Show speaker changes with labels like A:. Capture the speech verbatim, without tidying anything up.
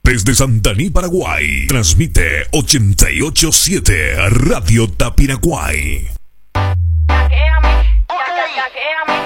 A: Desde Santaní, Paraguay, transmite ochenta y ocho punto siete Radio Tapiraguay.